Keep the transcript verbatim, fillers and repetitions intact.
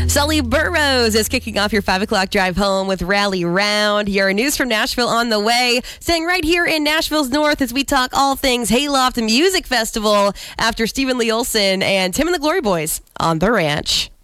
Sully Burrows is kicking off your five o'clock drive home with Rally Round. Your news from Nashville on the way. Staying right here in Nashville's North as we talk all things Hayloft Music Festival after Stephen Lee Olson and Tim and the Glory Boys on The Ranch.